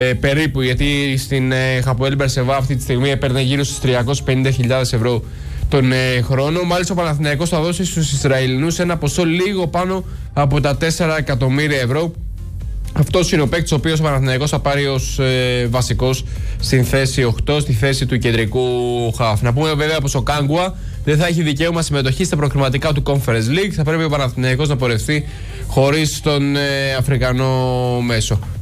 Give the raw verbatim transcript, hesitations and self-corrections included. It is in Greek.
Ε, περίπου, γιατί στην ε, Χαποέλ Μπερσεβά αυτή τη στιγμή έπαιρνε γύρω στους τριακόσιες πενήντα χιλιάδες ευρώ τον ε, χρόνο. Μάλιστα ο Παναθηναϊκός θα δώσει στους Ισραηλινούς ένα ποσό λίγο πάνω από τα τέσσερα εκατομμύρια ευρώ. Αυτός είναι ο παίκτης ο οποίος ο Παναθηναϊκός θα πάρει ως ε, βασικός στην θέση οκτώ, στη θέση του κεντρικού χαφ. Να πούμε βέβαια πως ο Κάγκουα δεν θα έχει δικαίωμα συμμετοχή στα προκριματικά του Conference League. Θα πρέπει ο Παναθηναϊκός να πορευτεί χωρίς τον ε, Αφρικανό μέσο.